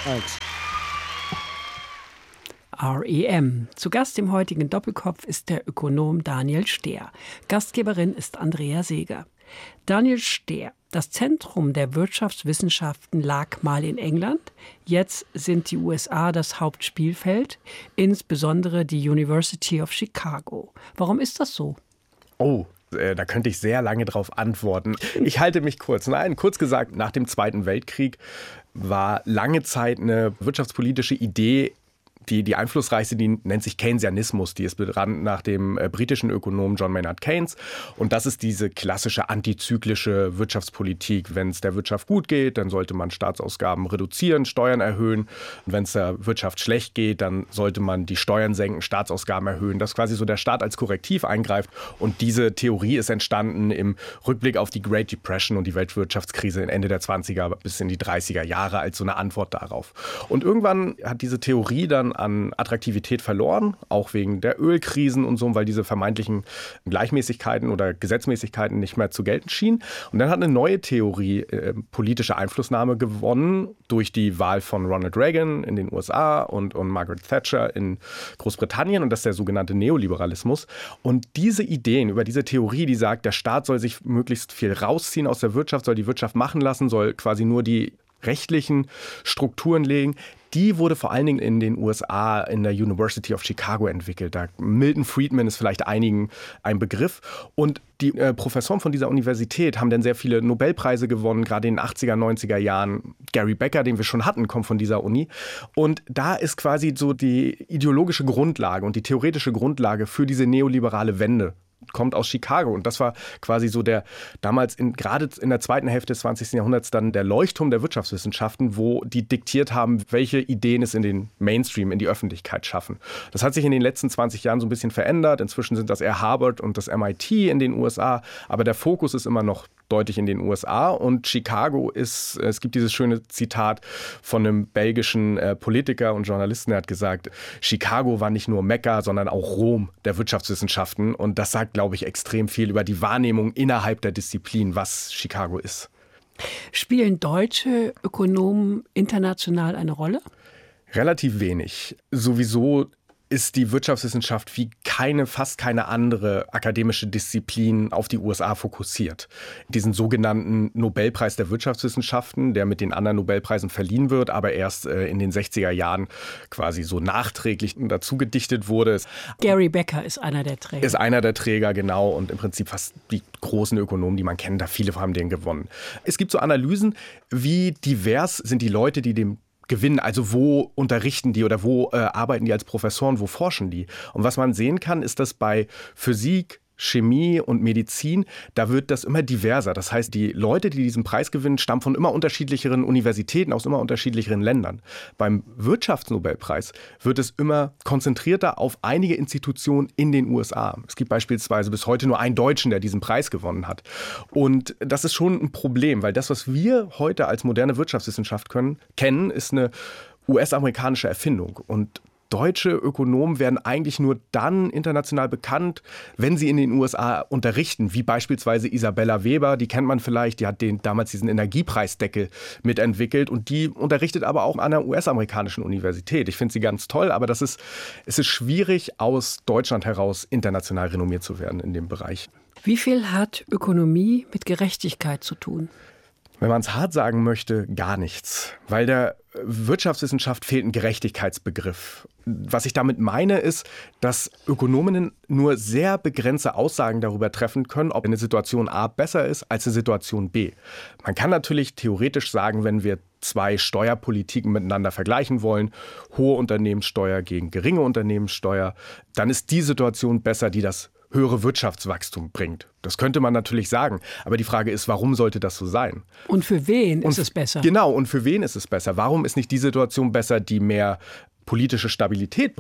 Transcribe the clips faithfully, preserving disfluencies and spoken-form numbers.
Thanks. R E M. Zu Gast im heutigen Doppelkopf ist der Ökonom Daniel Stehr. Gastgeberin ist Andrea Seeger. Daniel Stehr, das Zentrum der Wirtschaftswissenschaften lag mal in England. Jetzt sind die U S A das Hauptspielfeld, insbesondere die University of Chicago. Warum ist das so? Oh, äh, da könnte ich sehr lange drauf antworten. Ich halte mich kurz. Nein, kurz gesagt, nach dem Zweiten Weltkrieg war lange Zeit eine wirtschaftspolitische Idee, Die, die einflussreichste, die nennt sich Keynesianismus. Die ist benannt nach dem äh, britischen Ökonomen John Maynard Keynes. Und das ist diese klassische antizyklische Wirtschaftspolitik. Wenn es der Wirtschaft gut geht, dann sollte man Staatsausgaben reduzieren, Steuern erhöhen. Und wenn es der Wirtschaft schlecht geht, dann sollte man die Steuern senken, Staatsausgaben erhöhen. Dass quasi so der Staat als Korrektiv eingreift. Und diese Theorie ist entstanden im Rückblick auf die Great Depression und die Weltwirtschaftskrise Ende der zwanziger bis in die dreißiger Jahre als so eine Antwort darauf. Und irgendwann hat diese Theorie dann an Attraktivität verloren, auch wegen der Ölkrisen und so, weil diese vermeintlichen Gleichmäßigkeiten oder Gesetzmäßigkeiten nicht mehr zu gelten schienen. Und dann hat eine neue Theorie äh, politische Einflussnahme gewonnen durch die Wahl von Ronald Reagan in den U S A und, und Margaret Thatcher in Großbritannien. Und das ist der sogenannte Neoliberalismus. Und diese Ideen über diese Theorie, die sagt, der Staat soll sich möglichst viel rausziehen aus der Wirtschaft, soll die Wirtschaft machen lassen, soll quasi nur die rechtlichen Strukturen legen, die wurde vor allen Dingen in den U S A in der University of Chicago entwickelt. Da Milton Friedman ist vielleicht einigen ein Begriff. Und die äh, Professoren von dieser Universität haben dann sehr viele Nobelpreise gewonnen, gerade in den achtziger, neunziger Jahren. Gary Becker, den wir schon hatten, kommt von dieser Uni. Und da ist quasi so die ideologische Grundlage und die theoretische Grundlage für diese neoliberale Wende kommt aus Chicago. Und das war quasi so der damals in, gerade in der zweiten Hälfte des zwanzigsten Jahrhunderts dann der Leuchtturm der Wirtschaftswissenschaften, wo die diktiert haben, welche Ideen es in den Mainstream, in die Öffentlichkeit schaffen. Das hat sich in den letzten zwanzig Jahren so ein bisschen verändert. Inzwischen sind das eher Harvard und das M I T in den U S A. Aber der Fokus ist immer noch deutlich in den U S A. Und Chicago ist, es gibt dieses schöne Zitat von einem belgischen äh, Politiker und Journalisten, der hat gesagt, Chicago war nicht nur Mekka, sondern auch Rom der Wirtschaftswissenschaften. Und das sagt, glaube ich, extrem viel über die Wahrnehmung innerhalb der Disziplin, was Chicago ist. Spielen deutsche Ökonomen international eine Rolle? Relativ wenig. Sowieso ist die Wirtschaftswissenschaft wie keine, fast keine andere akademische Disziplin auf die U S A fokussiert. Diesen sogenannten Nobelpreis der Wirtschaftswissenschaften, der mit den anderen Nobelpreisen verliehen wird, aber erst äh, in den sechziger Jahren quasi so nachträglich dazu gedichtet wurde. Gary Becker ist einer der Träger. Ist einer der Träger, genau. Und im Prinzip fast die großen Ökonomen, die man kennt, da viele haben den gewonnen. Es gibt so Analysen, wie divers sind die Leute, die dem gewinnen, also wo unterrichten die oder wo äh, arbeiten die als Professoren, wo forschen die? Und was man sehen kann, ist, dass bei Physik, Chemie und Medizin, da wird das immer diverser. Das heißt, die Leute, die diesen Preis gewinnen, stammen von immer unterschiedlicheren Universitäten aus immer unterschiedlicheren Ländern. Beim Wirtschaftsnobelpreis wird es immer konzentrierter auf einige Institutionen in den U S A. Es gibt beispielsweise bis heute nur einen Deutschen, der diesen Preis gewonnen hat. Und das ist schon ein Problem, weil das, was wir heute als moderne Wirtschaftswissenschaft können, kennen, ist eine U S-amerikanische Erfindung. Und deutsche Ökonomen werden eigentlich nur dann international bekannt, wenn sie in den U S A unterrichten, wie beispielsweise Isabella Weber, die kennt man vielleicht, die hat den, damals diesen Energiepreisdeckel mitentwickelt und die unterrichtet aber auch an einer U S-amerikanischen Universität. Ich finde sie ganz toll, aber das ist, es ist schwierig, aus Deutschland heraus international renommiert zu werden in dem Bereich. Wie viel hat Ökonomie mit Gerechtigkeit zu tun? Wenn man es hart sagen möchte, gar nichts. Weil der Wirtschaftswissenschaft fehlt ein Gerechtigkeitsbegriff. Was ich damit meine, ist, dass Ökonominnen nur sehr begrenzte Aussagen darüber treffen können, ob eine Situation A besser ist als eine Situation B. Man kann natürlich theoretisch sagen, wenn wir zwei Steuerpolitiken miteinander vergleichen wollen, hohe Unternehmenssteuer gegen geringe Unternehmenssteuer, dann ist die Situation besser, die das höhere Wirtschaftswachstum bringt. Das könnte man natürlich sagen. Aber die Frage ist, warum sollte das so sein? Und für wen und ist es besser? Genau, und für wen ist es besser? Warum ist nicht die Situation besser, die mehr politische Stabilität bringt?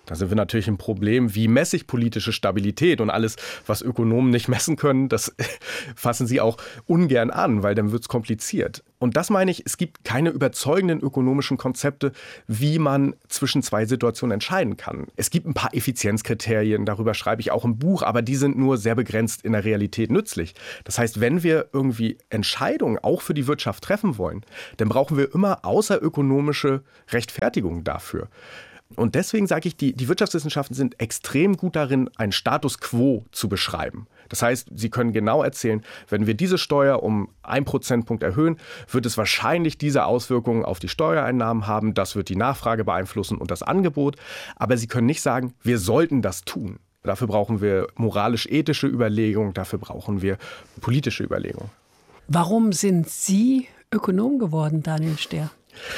Da sind wir natürlich im Problem, wie messe ich politische Stabilität, und alles, was Ökonomen nicht messen können, das fassen sie auch ungern an, weil dann wird es kompliziert. Und das meine ich, es gibt keine überzeugenden ökonomischen Konzepte, wie man zwischen zwei Situationen entscheiden kann. Es gibt ein paar Effizienzkriterien, darüber schreibe ich auch im Buch, aber die sind nur sehr begrenzt in der Realität nützlich. Das heißt, wenn wir irgendwie Entscheidungen auch für die Wirtschaft treffen wollen, dann brauchen wir immer außerökonomische Rechtfertigungen dafür. Und deswegen sage ich, die, die Wirtschaftswissenschaften sind extrem gut darin, einen Status quo zu beschreiben. Das heißt, sie können genau erzählen, wenn wir diese Steuer um einen Prozentpunkt erhöhen, wird es wahrscheinlich diese Auswirkungen auf die Steuereinnahmen haben. Das wird die Nachfrage beeinflussen und das Angebot. Aber sie können nicht sagen, wir sollten das tun. Dafür brauchen wir moralisch-ethische Überlegungen, dafür brauchen wir politische Überlegungen. Warum sind Sie Ökonom geworden, Daniel Stehr?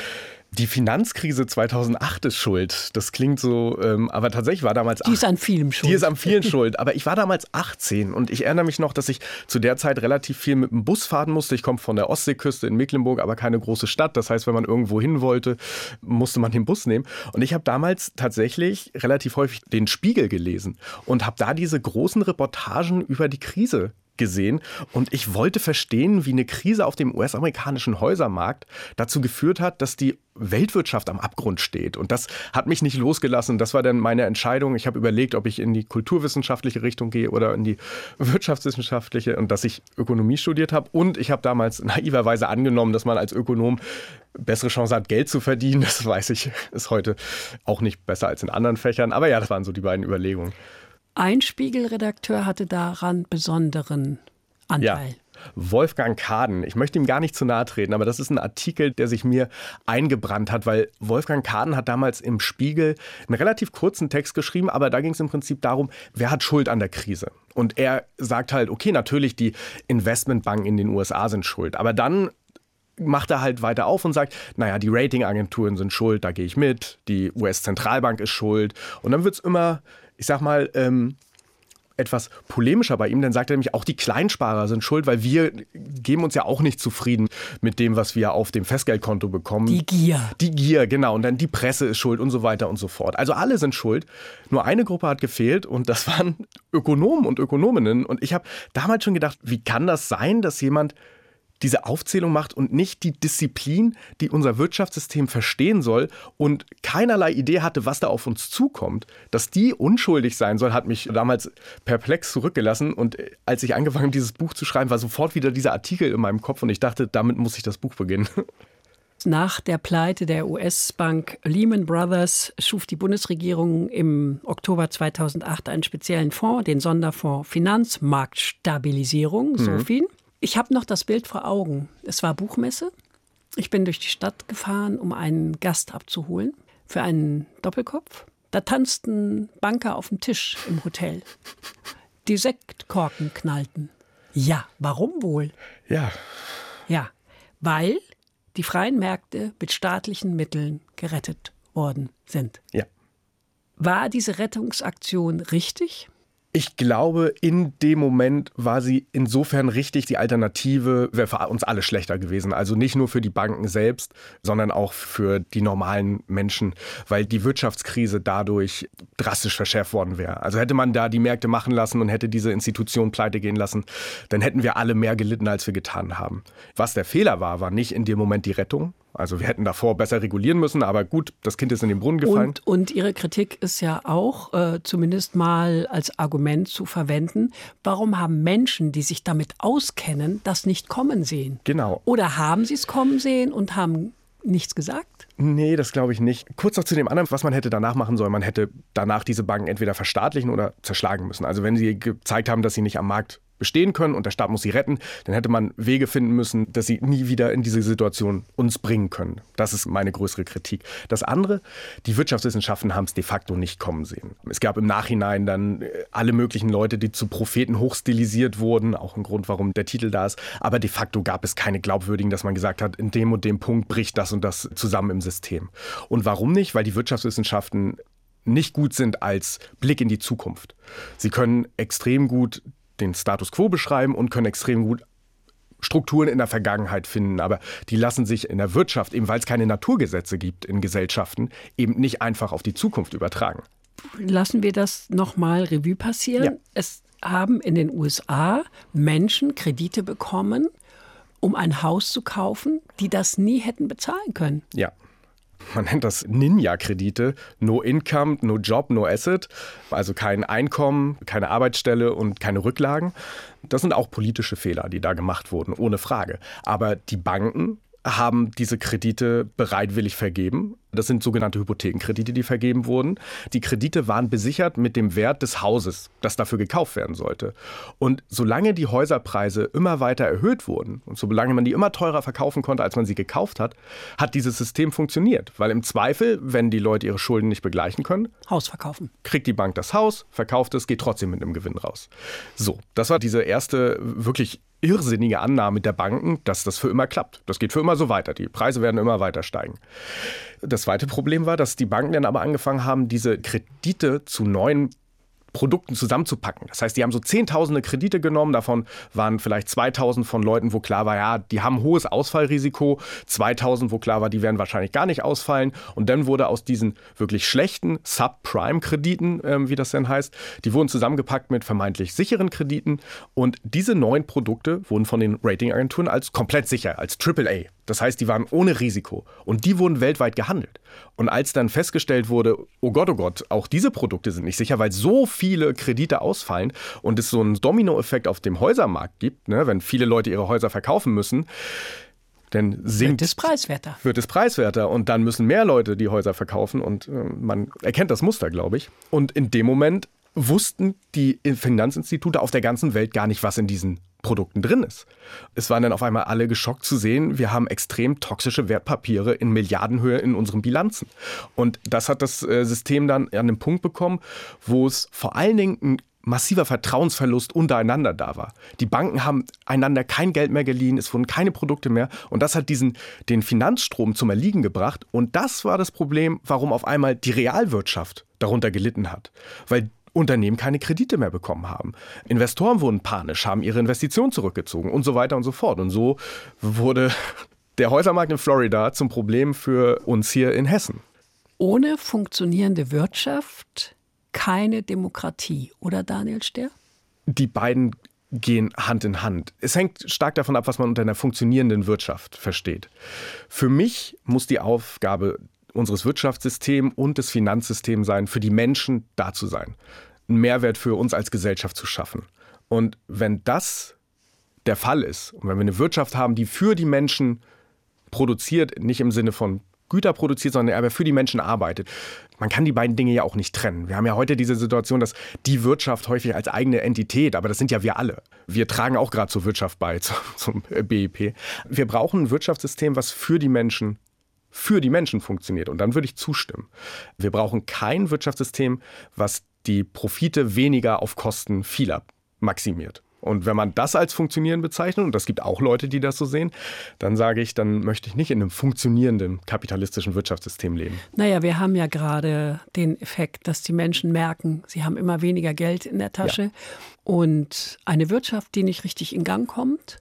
Die Finanzkrise zweitausendacht ist schuld. Das klingt so, ähm, aber tatsächlich war damals... Die ist an vielem schuld. Die ist an vielen schuld. Aber ich war damals achtzehn und ich erinnere mich noch, dass ich zu der Zeit relativ viel mit dem Bus fahren musste. Ich komme von der Ostseeküste in Mecklenburg, aber keine große Stadt. Das heißt, wenn man irgendwo hin wollte, musste man den Bus nehmen. Und ich habe damals tatsächlich relativ häufig den Spiegel gelesen und habe da diese großen Reportagen über die Krise gesehen, und ich wollte verstehen, wie eine Krise auf dem U S-amerikanischen Häusermarkt dazu geführt hat, dass die Weltwirtschaft am Abgrund steht. Und das hat mich nicht losgelassen. Das war dann meine Entscheidung. Ich habe überlegt, ob ich in die kulturwissenschaftliche Richtung gehe oder in die wirtschaftswissenschaftliche, und dass ich Ökonomie studiert habe. Und ich habe damals naiverweise angenommen, dass man als Ökonom bessere Chance hat, Geld zu verdienen. Das weiß ich, ist heute auch nicht besser als in anderen Fächern. Aber ja, das waren so die beiden Überlegungen. Ein Spiegelredakteur hatte daran besonderen Anteil. Ja, Wolfgang Kaden. Ich möchte ihm gar nicht zu nahe treten, aber das ist ein Artikel, der sich mir eingebrannt hat, weil Wolfgang Kaden hat damals im Spiegel einen relativ kurzen Text geschrieben, aber da ging es im Prinzip darum, wer hat Schuld an der Krise? Und er sagt halt, okay, natürlich die Investmentbanken in den U S A sind schuld, aber dann macht er halt weiter auf und sagt, naja, die Ratingagenturen sind schuld, da gehe ich mit, die U S-Zentralbank ist schuld, und dann wird es immer, ich sag mal, ähm, etwas polemischer bei ihm, dann sagt er nämlich, auch die Kleinsparer sind schuld, weil wir geben uns ja auch nicht zufrieden mit dem, was wir auf dem Festgeldkonto bekommen. Die Gier. Die Gier, genau. Und dann die Presse ist schuld und so weiter und so fort. Also alle sind schuld. Nur eine Gruppe hat gefehlt, und das waren Ökonomen und Ökonominnen. Und ich habe damals schon gedacht, wie kann das sein, dass jemand diese Aufzählung macht und nicht die Disziplin, die unser Wirtschaftssystem verstehen soll, und keinerlei Idee hatte, was da auf uns zukommt. Dass die unschuldig sein soll, hat mich damals perplex zurückgelassen. Und als ich angefangen habe, dieses Buch zu schreiben, war sofort wieder dieser Artikel in meinem Kopf, und ich dachte, damit muss ich das Buch beginnen. Nach der Pleite der U S-Bank Lehman Brothers schuf die Bundesregierung im Oktober zweitausendacht einen speziellen Fonds, den Sonderfonds Finanzmarktstabilisierung, Mhm. SOFIN. Ich habe noch das Bild vor Augen. Es war Buchmesse. Ich bin durch die Stadt gefahren, um einen Gast abzuholen für einen Doppelkopf. Da tanzten Banker auf dem Tisch im Hotel. Die Sektkorken knallten. Ja, warum wohl? Ja. Ja, weil die freien Märkte mit staatlichen Mitteln gerettet worden sind. Ja. War diese Rettungsaktion richtig? Ich glaube, in dem Moment war sie insofern richtig. Die Alternative wäre für uns alle schlechter gewesen. Also nicht nur für die Banken selbst, sondern auch für die normalen Menschen, weil die Wirtschaftskrise dadurch drastisch verschärft worden wäre. Also hätte man da die Märkte machen lassen und hätte diese Institution pleite gehen lassen, dann hätten wir alle mehr gelitten, als wir getan haben. Was der Fehler war, war nicht in dem Moment die Rettung. Also wir hätten davor besser regulieren müssen, aber gut, das Kind ist in den Brunnen gefallen. Und, und Ihre Kritik ist ja auch, äh, zumindest mal als Argument zu verwenden, warum haben Menschen, die sich damit auskennen, das nicht kommen sehen? Genau. Oder haben sie es kommen sehen und haben nichts gesagt? Nee, das glaube ich nicht. Kurz noch zu dem anderen, was man hätte danach machen sollen. Man hätte danach diese Banken entweder verstaatlichen oder zerschlagen müssen. Also wenn sie gezeigt haben, dass sie nicht am Markt bestehen können und der Staat muss sie retten, dann hätte man Wege finden müssen, dass sie nie wieder in diese Situation uns bringen können. Das ist meine größere Kritik. Das andere, die Wirtschaftswissenschaften haben es de facto nicht kommen sehen. Es gab im Nachhinein dann alle möglichen Leute, die zu Propheten hochstilisiert wurden, auch ein Grund, warum der Titel da ist. Aber de facto gab es keine glaubwürdigen, dass man gesagt hat, in dem und dem Punkt bricht das und das zusammen im System. Und warum nicht? Weil die Wirtschaftswissenschaften nicht gut sind als Blick in die Zukunft. Sie können extrem gut den Status quo beschreiben und können extrem gut Strukturen in der Vergangenheit finden. Aber die lassen sich in der Wirtschaft, eben weil es keine Naturgesetze gibt in Gesellschaften, eben nicht einfach auf die Zukunft übertragen. lassen wir das nochmal Revue passieren. Ja. Es haben in den U S A Menschen Kredite bekommen, um ein Haus zu kaufen, die das nie hätten bezahlen können. Ja. Man nennt das Ninja-Kredite. No Income, no Job, no Asset. Also kein Einkommen, keine Arbeitsstelle und keine Rücklagen. Das sind auch politische Fehler, die da gemacht wurden, ohne Frage. Aber die Banken haben diese Kredite bereitwillig vergeben. Das sind sogenannte Hypothekenkredite, die vergeben wurden. Die Kredite waren besichert mit dem Wert des Hauses, das dafür gekauft werden sollte. Und solange die Häuserpreise immer weiter erhöht wurden und solange man die immer teurer verkaufen konnte, als man sie gekauft hat, hat dieses System funktioniert. Weil im Zweifel, wenn die Leute ihre Schulden nicht begleichen können, Haus verkaufen. Kriegt die Bank das Haus, verkauft es, geht trotzdem mit einem Gewinn raus. So, das war diese erste wirklich irrsinnige Annahme der Banken, dass das für immer klappt. Das geht für immer so weiter. Die Preise werden immer weiter steigen. Das zweite Problem war, dass die Banken dann aber angefangen haben, diese Kredite zu neuen Produkten zusammenzupacken. Das heißt, die haben so Zehntausende Kredite genommen, davon waren vielleicht zweitausend von Leuten, wo klar war, ja, die haben ein hohes Ausfallrisiko, zweitausend, wo klar war, die werden wahrscheinlich gar nicht ausfallen. Und dann wurde aus diesen wirklich schlechten Subprime-Krediten, ähm, wie das denn heißt, die wurden zusammengepackt mit vermeintlich sicheren Krediten. Und diese neuen Produkte wurden von den Ratingagenturen als komplett sicher, als Triple A. Das heißt, die waren ohne Risiko. Und die wurden weltweit gehandelt. Und als dann festgestellt wurde, oh Gott, oh Gott, auch diese Produkte sind nicht sicher, weil so viele Kredite ausfallen und es so einen Dominoeffekt auf dem Häusermarkt gibt, ne, wenn viele Leute ihre Häuser verkaufen müssen, dann sinkt, wird es preiswerter. Wird es preiswerter und dann müssen mehr Leute die Häuser verkaufen und äh, man erkennt das Muster, glaube ich. Und in dem Moment wussten die Finanzinstitute auf der ganzen Welt gar nicht, was in diesen Produkten drin ist. Es waren dann auf einmal alle geschockt zu sehen, wir haben extrem toxische Wertpapiere in Milliardenhöhe in unseren Bilanzen. Und das hat das äh, System dann an den Punkt bekommen, wo es vor allen Dingen ein massiver Vertrauensverlust untereinander da war. Die Banken haben einander kein Geld mehr geliehen, es wurden keine Produkte mehr und das hat diesen, den Finanzstrom zum Erliegen gebracht und das war das Problem, warum auf einmal die Realwirtschaft darunter gelitten hat. Weil Unternehmen keine Kredite mehr bekommen haben. Investoren wurden panisch, haben ihre Investitionen zurückgezogen und so weiter und so fort. Und so wurde der Häusermarkt in Florida zum Problem für uns hier in Hessen. Ohne funktionierende Wirtschaft keine Demokratie, oder Daniel Stehr? Die beiden gehen Hand in Hand. Es hängt stark davon ab, was man unter einer funktionierenden Wirtschaft versteht. Für mich muss die Aufgabe unseres Wirtschaftssystems und des Finanzsystems sein, für die Menschen da zu sein. Einen Mehrwert für uns als Gesellschaft zu schaffen. Und wenn das der Fall ist, und wenn wir eine Wirtschaft haben, die für die Menschen produziert, nicht im Sinne von Güter produziert, sondern aber für die Menschen arbeitet. Man kann die beiden Dinge ja auch nicht trennen. Wir haben ja heute diese Situation, dass die Wirtschaft häufig als eigene Entität, aber das sind ja wir alle. Wir tragen auch gerade zur Wirtschaft bei, zum B I P. Wir brauchen ein Wirtschaftssystem, was für die Menschen für die Menschen funktioniert. Und dann würde ich zustimmen. Wir brauchen kein Wirtschaftssystem, was die Profite weniger auf Kosten vieler maximiert. Und wenn man das als funktionieren bezeichnet, und das gibt auch Leute, die das so sehen, dann sage ich, dann möchte ich nicht in einem funktionierenden kapitalistischen Wirtschaftssystem leben. Naja, wir haben ja gerade den Effekt, dass die Menschen merken, sie haben immer weniger Geld in der Tasche ja. und eine Wirtschaft, die nicht richtig in Gang kommt.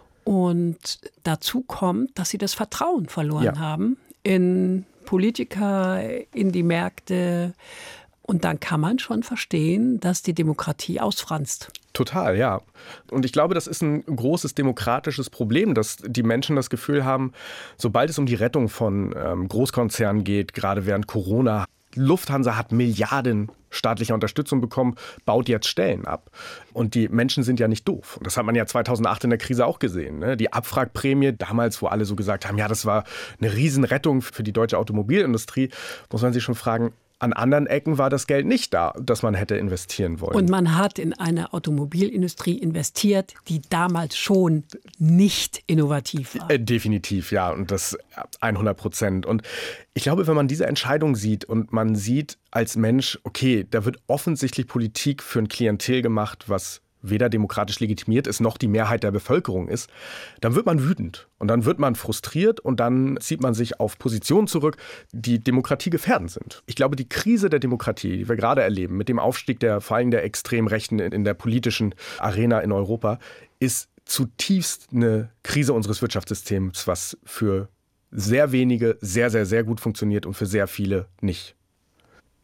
Und dazu kommt, dass sie das Vertrauen verloren ja. haben in Politiker, in die Märkte. Und dann kann man schon verstehen, dass die Demokratie ausfranst. Total, ja. Und ich glaube, das ist ein großes demokratisches Problem, dass die Menschen das Gefühl haben, sobald es um die Rettung von ähm, Großkonzernen geht, gerade während Corona, Lufthansa hat Milliarden staatlicher Unterstützung bekommen, baut jetzt Stellen ab. Und die Menschen sind ja nicht doof. Und das hat man ja zweitausendacht in der Krise auch gesehen. Ne? Die Abwrackprämie, damals, wo alle so gesagt haben, ja, das war eine Riesenrettung für die deutsche Automobilindustrie, muss man sich schon fragen, an anderen Ecken war das Geld nicht da, das man hätte investieren wollen. Und man hat in eine Automobilindustrie investiert, die damals schon nicht innovativ war. Äh, definitiv, ja. Und das hundert Prozent. Und ich glaube, wenn man diese Entscheidung sieht und man sieht als Mensch, okay, da wird offensichtlich Politik für ein Klientel gemacht, was weder demokratisch legitimiert ist, noch die Mehrheit der Bevölkerung ist, dann wird man wütend und dann wird man frustriert und dann zieht man sich auf Positionen zurück, die Demokratie gefährdend sind. Ich glaube, die Krise der Demokratie, die wir gerade erleben, mit dem Aufstieg der, vor allem der Extremrechten in der politischen Arena in Europa, ist zutiefst eine Krise unseres Wirtschaftssystems, was für sehr wenige sehr, sehr, sehr gut funktioniert und für sehr viele nicht.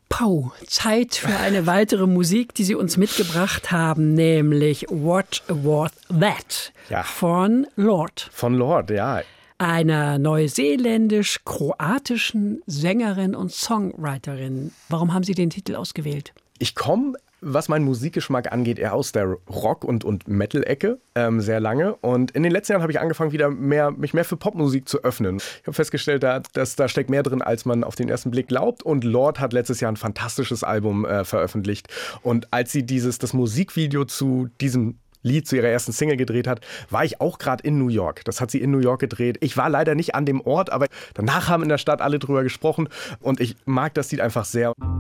Pau, Zeit für eine weitere Musik, die Sie uns mitgebracht haben, nämlich What Was That ja. von Lorde. Von Lorde, ja. Einer neuseeländisch-kroatischen Sängerin und Songwriterin. Warum haben Sie den Titel ausgewählt? Ich komme, was meinen Musikgeschmack angeht, eher aus der Rock- und, und Metal-Ecke, ähm, sehr lange. Und in den letzten Jahren habe ich angefangen, wieder mehr, mich mehr für Popmusik zu öffnen. Ich habe festgestellt, da, dass da steckt mehr drin, als man auf den ersten Blick glaubt. Und Lorde hat letztes Jahr ein fantastisches Album äh, veröffentlicht. Und als sie dieses, das Musikvideo zu diesem Lied zu ihrer ersten Single gedreht hat, war ich auch gerade in New York. Das hat sie in New York gedreht. Ich war leider nicht an dem Ort, aber danach haben in der Stadt alle drüber gesprochen und ich mag das Lied einfach sehr.